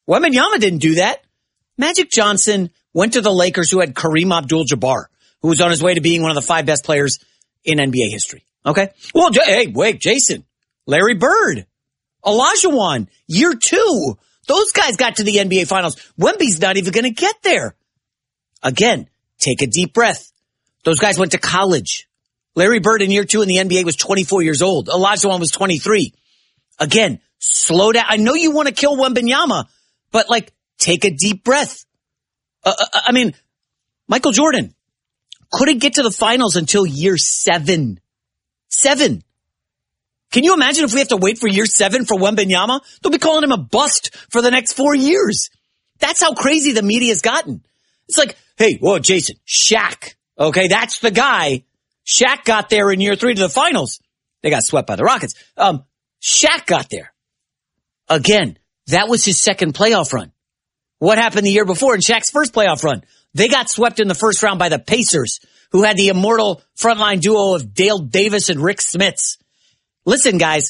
Wembanyama didn't do that. Magic Johnson went to the Lakers, who had Kareem Abdul-Jabbar, who was on his way to being one of the 5 best players in NBA history. Okay? Well, hey, wait, Jason, Larry Bird, Olajuwon, year 2. Those guys got to the NBA Finals. Wemby's not even going to get there. Again, take a deep breath. Those guys went to college. Larry Bird in year 2 in the NBA was 24 years old. Olajuwon was 23. Again, slow down. I know you want to kill Wembanyama, but take a deep breath. Michael Jordan couldn't get to the finals until year 7. 7. Can you imagine if we have to wait for year 7 for Wembanyama? They'll be calling him a bust for the next 4 years. That's how crazy the media's gotten. It's like, hey, whoa, Jason, Shaq. Okay, that's the guy. Shaq got there in year 3 to the finals. They got swept by the Rockets. Shaq got there. Again, that was his second playoff run. What happened the year before in Shaq's first playoff run? They got swept in the first round by the Pacers, who had the immortal frontline duo of Dale Davis and Rick Smits. Listen, guys,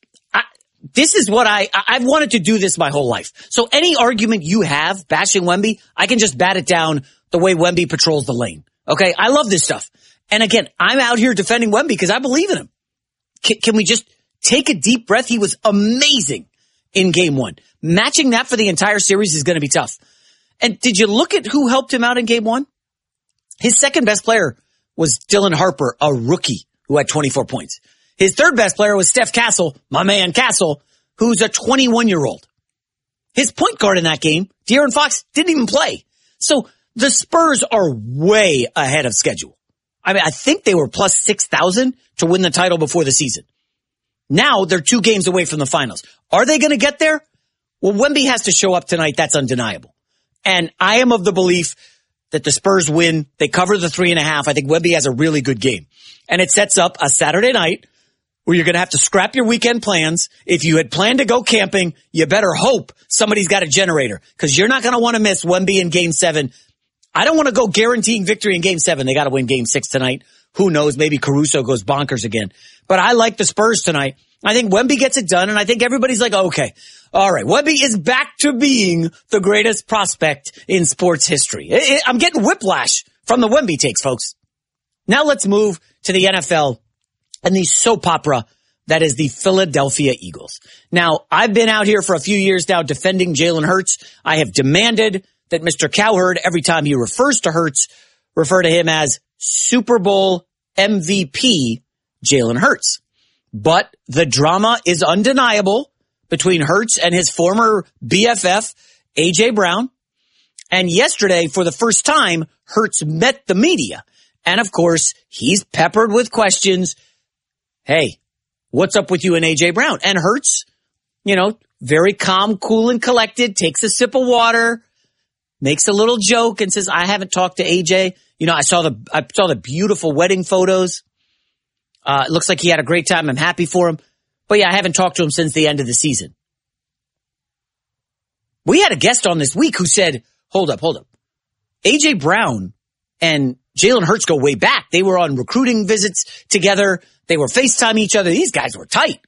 this is what I've wanted to do this my whole life. So any argument you have bashing Wemby, I can just bat it down the way Wemby patrols the lane. Okay? I love this stuff. And again, I'm out here defending Wemby because I believe in him. Can we just take a deep breath? He was amazing in game 1. Matching that for the entire series is going to be tough. And did you look at who helped him out in game 1? His second best player was Dylan Harper, a rookie who had 24 points. His third best player was Steph Castle, my man Castle, who's a 21-year-old. His point guard in that game, De'Aaron Fox, didn't even play. So the Spurs are way ahead of schedule. I think they were plus 6,000 to win the title before the season. Now they're 2 games away from the finals. Are they going to get there? Well, Wemby has to show up tonight. That's undeniable. And I am of the belief that the Spurs win. They cover the 3.5. I think Wemby has a really good game. And it sets up a Saturday night where you're going to have to scrap your weekend plans. If you had planned to go camping, you better hope somebody's got a generator, because you're not going to want to miss Wemby in game 7. I don't want to go guaranteeing victory in game 7. They got to win game 6 tonight. Who knows? Maybe Caruso goes bonkers again. But I like the Spurs tonight. I think Wemby gets it done, and I think everybody's like, okay, all right, Wemby is back to being the greatest prospect in sports history. I'm getting whiplash from the Wemby takes, folks. Now let's move to the NFL and the soap opera that is the Philadelphia Eagles. Now, I've been out here for a few years now defending Jalen Hurts. I have demanded that Mr. Cowherd, every time he refers to Hurts, refer to him as Super Bowl MVP Jalen Hurts. But the drama is undeniable between Hurts and his former BFF, A.J. Brown. And yesterday, for the first time, Hurts met the media. And of course, he's peppered with questions. Hey, what's up with you and A.J. Brown? And Hurts, very calm, cool, and collected, takes a sip of water, makes a little joke and says, I haven't talked to A.J. I saw the beautiful wedding photos. It looks like he had a great time. I'm happy for him. But yeah, I haven't talked to him since the end of the season. We had a guest on this week who said, hold up. A.J. Brown and Jalen Hurts go way back. They were on recruiting visits together. They were FaceTime each other. These guys were tight.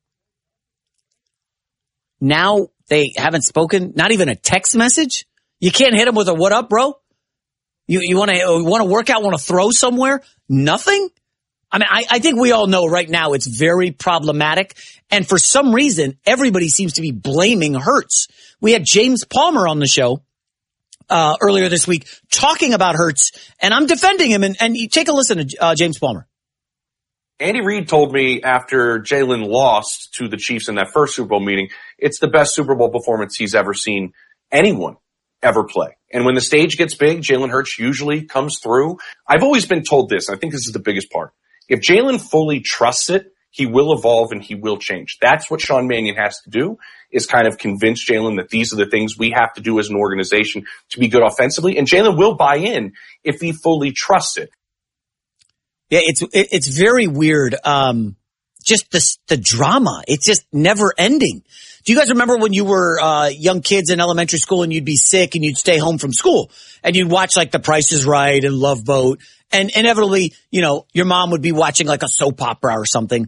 Now they haven't spoken, not even a text message. You can't hit them with a what up, bro? You want to work out, want to throw somewhere? Nothing? I think we all know right now it's very problematic. And for some reason, everybody seems to be blaming Hurts. We had James Palmer on the show earlier this week talking about Hurts, and I'm defending him. And you take a listen to James Palmer. Andy Reid told me after Jalen lost to the Chiefs in that first Super Bowl meeting, it's the best Super Bowl performance he's ever seen anyone ever play. And when the stage gets big, Jalen Hurts usually comes through. I've always been told this. I think this is the biggest part. If Jalen fully trusts it, he will evolve and he will change. That's what Sean Mannion has to do, is kind of convince Jalen that these are the things we have to do as an organization to be good offensively. And Jalen will buy in if he fully trusts it. Yeah, it's very weird. Just the drama. It's just never ending. Do you guys remember when you were young kids in elementary school and you'd be sick and you'd stay home from school and you'd watch like The Price is Right and Love Boat, and inevitably, your mom would be watching like a soap opera or something,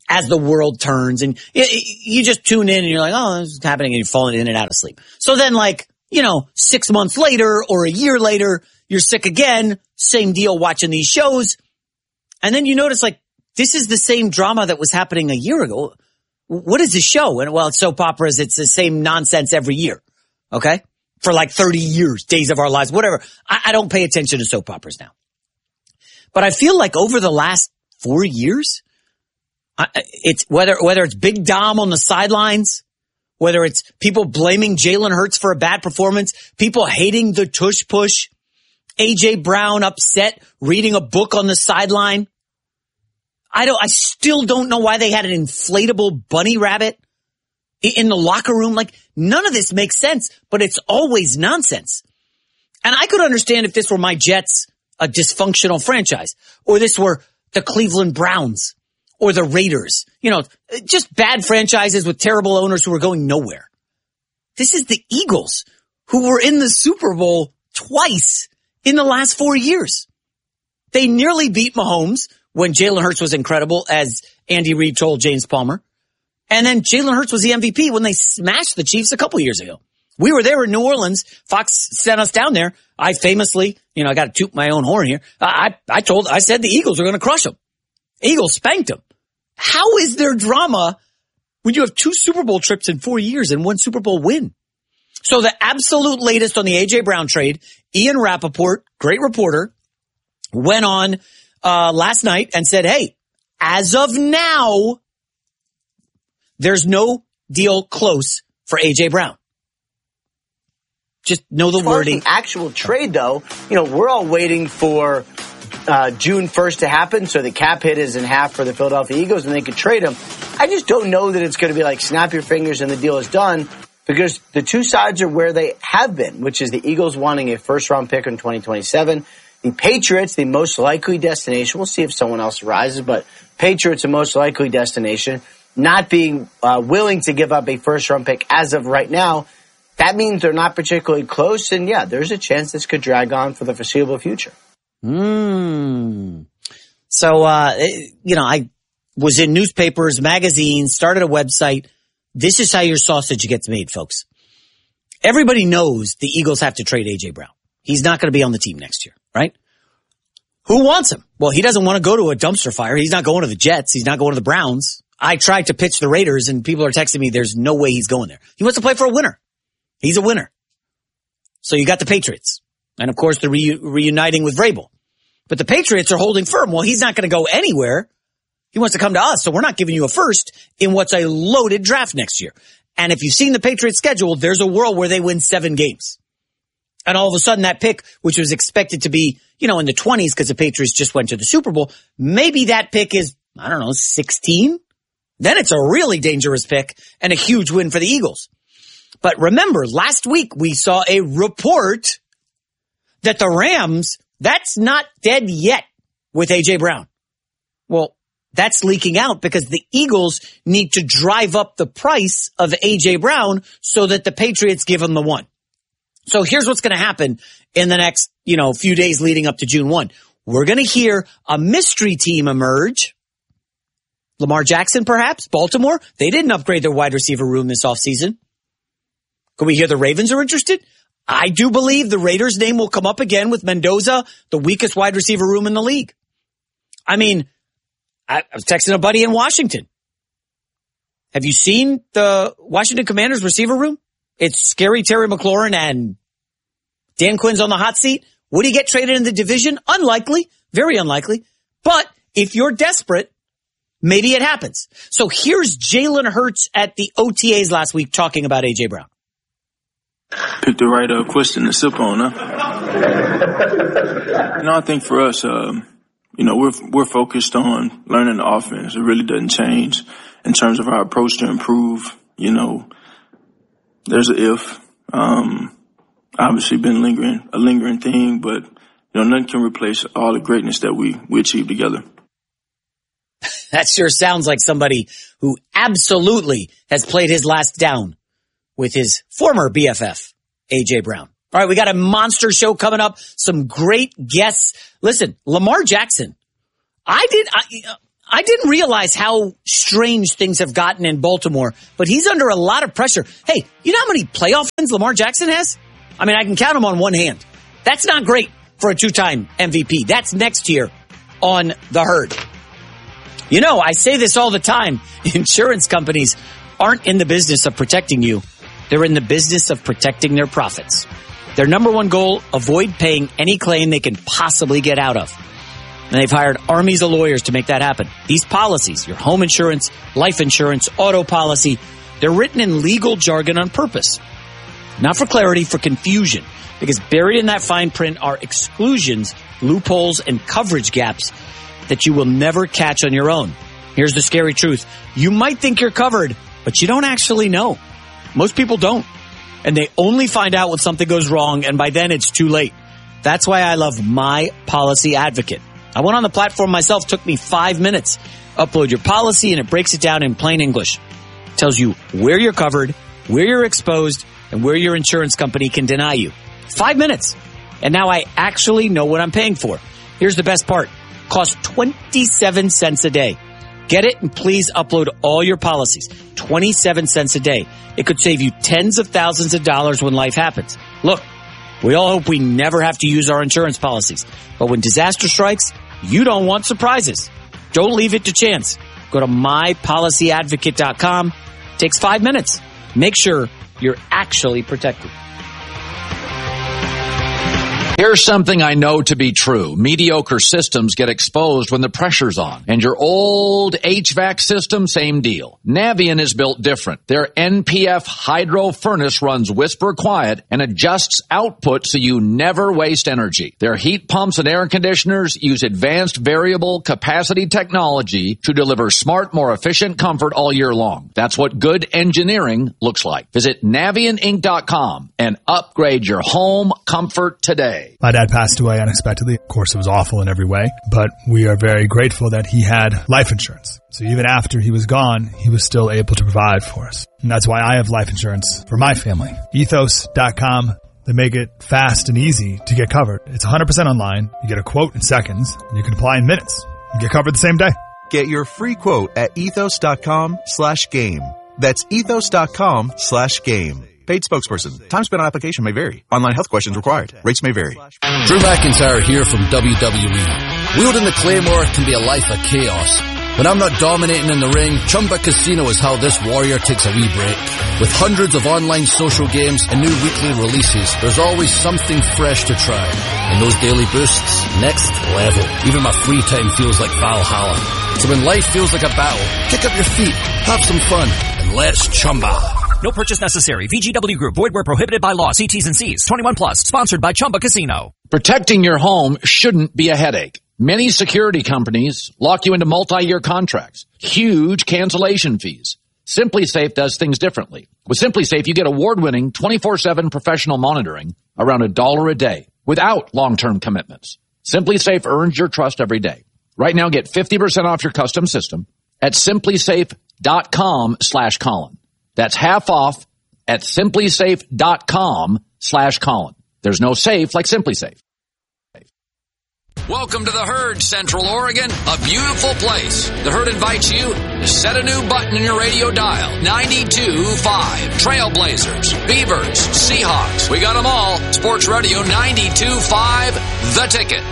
as the world turns, and you just tune in and you're like, oh, this is happening, and you're falling in and out of sleep. So then 6 months later or a year later, you're sick again, same deal watching these shows. And then you notice this is the same drama that was happening a year ago. What is the show? And it's soap operas. It's the same nonsense every year. Okay. For 30 years, Days of Our Lives, whatever. I don't pay attention to soap operas now. But I feel like over the last 4 years, it's whether it's Big Dom on the sidelines, whether it's people blaming Jalen Hurts for a bad performance, people hating the tush push, AJ Brown upset reading a book on the sideline. I still don't know why they had an inflatable bunny rabbit in the locker room. None of this makes sense, but it's always nonsense. And I could understand if this were my Jets, a dysfunctional franchise, or this were the Cleveland Browns or the Raiders, just bad franchises with terrible owners who are going nowhere. This is the Eagles, who were in the Super Bowl twice in the last 4 years. They nearly beat Mahomes when Jalen Hurts was incredible, as Andy Reid told James Palmer. And then Jalen Hurts was the MVP when they smashed the Chiefs a couple years ago. We were there in New Orleans. Fox sent us down there. I famously, I got to toot my own horn here. I said the Eagles are going to crush them. Eagles spanked them. How is there drama when you have 2 Super Bowl trips in 4 years and 1 Super Bowl win? So the absolute latest on the A.J. Brown trade, Ian Rappaport, great reporter, went on last night and said, hey, as of now, there's no deal close for A.J. Brown. Just know the wording. The actual trade, though, we're all waiting for June 1st to happen, so the cap hit is in half for the Philadelphia Eagles, and they could trade him. I just don't know that it's going to be snap your fingers and the deal is done, because the two sides are where they have been, which is the Eagles wanting a first-round pick in 2027. The Patriots, the most likely destination. We'll see if someone else arises, but Patriots, the most likely destination, not being willing to give up a first-round pick as of right now. That means they're not particularly close, and there's a chance this could drag on for the foreseeable future. So, I was in newspapers, magazines, started a website. This is how your sausage gets made, folks. Everybody knows the Eagles have to trade A.J. Brown. He's not going to be on the team next year, right? Who wants him? Well, he doesn't want to go to a dumpster fire. He's not going to the Jets. He's not going to the Browns. I tried to pitch the Raiders, and people are texting me, there's no way he's going there. He wants to play for a winner. He's a winner. So you got the Patriots. And, of course, they're reuniting with Vrabel. But the Patriots are holding firm. Well, he's not going to go anywhere. He wants to come to us, so we're not giving you a first in what's a loaded draft next year. And if you've seen the Patriots schedule, there's a world where they win 7 games. And all of a sudden that pick, which was expected to be, in the 20s because the Patriots just went to the Super Bowl, maybe that pick is, 16? Then it's a really dangerous pick and a huge win for the Eagles. But remember, last week we saw a report that the Rams, that's not dead yet with A.J. Brown. Well, that's leaking out because the Eagles need to drive up the price of A.J. Brown so that the Patriots give him the 1. So here's what's going to happen in the next, few days leading up to June 1. We're going to hear a mystery team emerge. Lamar Jackson, perhaps? Baltimore? They didn't upgrade their wide receiver room this offseason. Could we hear the Ravens are interested? I do believe the Raiders' name will come up again with Mendoza, the weakest wide receiver room in the league. I was texting a buddy in Washington. Have you seen the Washington Commanders receiver room? It's scary Terry McLaurin and Dan Quinn's on the hot seat. Would he get traded in the division? Unlikely. Very unlikely. But if you're desperate, maybe it happens. So here's Jalen Hurts at the OTAs last week talking about A.J. Brown. Picked the right question to sip on, huh? I think for us, we're focused on learning the offense. It really doesn't change in terms of our approach to improve. There's an if. Obviously been a lingering thing, but nothing can replace all the greatness that we achieved together. That sure sounds like somebody who absolutely has played his last down with his former BFF, A.J. Brown. All right, we got a monster show coming up. Some great guests. Listen, Lamar Jackson. I didn't realize how strange things have gotten in Baltimore, but he's under a lot of pressure. Hey, you know how many playoff wins Lamar Jackson has? I mean, I can count them on one hand. That's not great for a two-time MVP. That's next year on the Herd. You know, I say this all the time. Insurance companies aren't in the business of protecting you. They're in the business of protecting their profits. Their number one goal, avoid paying any claim they can possibly get out of. And they've hired armies of lawyers to make that happen. These policies, your home insurance, life insurance, auto policy, they're written in legal jargon on purpose. Not for clarity, for confusion. Because buried in that fine print are exclusions, loopholes, and coverage gaps that you will never catch on your own. Here's the scary truth. You might think you're covered, but you don't actually know. Most people don't. And they only find out when something goes wrong, and by then it's too late. That's why I love My Policy Advocate. I went on the platform myself, took me 5 minutes. Upload your policy and it breaks it down in plain English. Tells you where you're covered, where you're exposed, and where your insurance company can deny you. 5 minutes. And now I actually know what I'm paying for. Here's the best part. Costs 27 cents a day. Get it and please upload all your policies. 27 cents a day. It could save you tens of thousands of dollars when life happens. Look, we all hope we never have to use our insurance policies. But when disaster strikes, you don't want surprises. Don't leave it to chance. Go to mypolicyadvocate.com. Takes 5 minutes. Make sure you're actually protected. Here's something I know to be true. Mediocre systems get exposed when the pressure's on. And your old HVAC system, same deal. Navien is built different. Their NPF hydro furnace runs whisper quiet and adjusts output so you never waste energy. Their heat pumps and air conditioners use advanced variable capacity technology to deliver smart, more efficient comfort all year long. That's what good engineering looks like. Visit NavienInc.com and upgrade your home comfort today. My dad passed away unexpectedly. Of course, it was awful in every way, but we are very grateful that he had life insurance. So even after he was gone, he was still able to provide for us. And that's why I have life insurance for my family. Ethos.com. They make it fast and easy to get covered. It's 100% online. You get a quote in seconds, and you can apply in minutes. You get covered the same day. Get your free quote at ethos.com/game. That's ethos.com/game. Paid spokesperson. Time spent on application may vary. Online health questions required. Rates may vary. Drew McIntyre here from WWE. Wielding the Claymore can be a life of chaos. When I'm not dominating in the ring, Chumba Casino is how this warrior takes a wee break. With hundreds of online social games and new weekly releases, there's always something fresh to try. And those daily boosts, next level. Even my free time feels like Valhalla. So when life feels like a battle, kick up your feet, have some fun, and let's Chumba. No purchase necessary. VGW Group. Void where prohibited by law. See T's and C's. 21 plus. Sponsored by Chumba Casino. Protecting your home shouldn't be a headache. Many security companies lock you into multi-year contracts. Huge cancellation fees. SimpliSafe does things differently. With SimpliSafe, you get award-winning 24/7 professional monitoring around $1 a day without long-term commitments. SimpliSafe earns your trust every day. Right now, get 50% off your custom system at simplysafe.com/Colin. That's half off at simplysafe.com/Colin. There's no safe like SimpliSafe. Welcome to the Herd, Central Oregon, a beautiful place. The Herd invites you to set a new button in your radio dial. 92.5. Trailblazers, Beavers, Seahawks. We got them all. Sports Radio 92.5, The Ticket.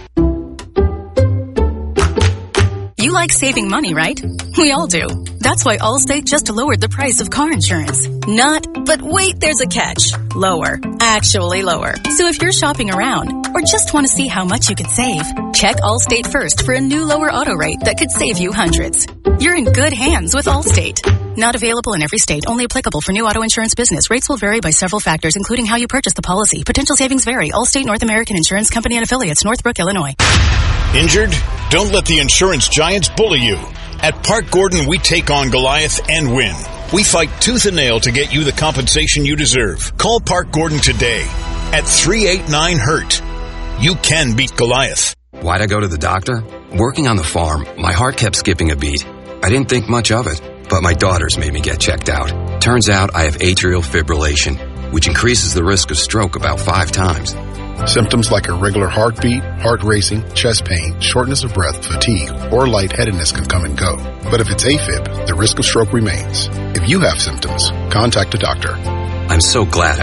You like saving money, right? We all do. That's why Allstate just lowered the price of car insurance. Not, but wait, there's a catch. Lower. Actually lower. So if you're shopping around or just want to see how much you could save, check Allstate first for a new lower auto rate that could save you hundreds. You're in good hands with Allstate. Not available in every state. Only applicable for new auto insurance business. Rates will vary by several factors, including how you purchase the policy. Potential savings vary. Allstate North American Insurance Company and Affiliates, Northbrook, Illinois. Injured? Don't let the insurance giants bully you. At Park Gordon, we take on Goliath and win. We fight tooth and nail to get you the compensation you deserve. Call Park Gordon today at 389-HURT. You can beat Goliath. Why'd I go to the doctor? Working on the farm, my heart kept skipping a beat. I didn't think much of it, but my daughters made me get checked out. Turns out I have atrial fibrillation, which increases the risk of stroke about 5 times. Symptoms like irregular heartbeat, heart racing, chest pain, shortness of breath, fatigue, or lightheadedness can come and go. But if it's AFib, the risk of stroke remains. If you have symptoms, contact a doctor. I'm so glad